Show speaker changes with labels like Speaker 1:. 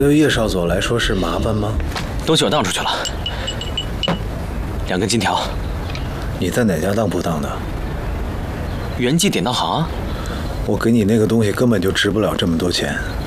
Speaker 1: 对叶少佐来说是麻烦吗？
Speaker 2: 东西我当出去了，2根金条。
Speaker 1: 你在哪家当铺当的？
Speaker 2: 元记典当行啊。
Speaker 1: 我给你那个东西根本就值不了这么多钱。